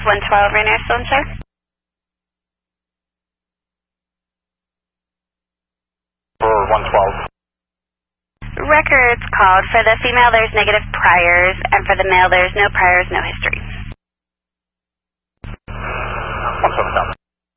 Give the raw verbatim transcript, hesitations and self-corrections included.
one twelve, Rainier still in show? For one twelve. Records called. For the female, there's negative priors, and for the male, there's no priors, no history. one seven seven.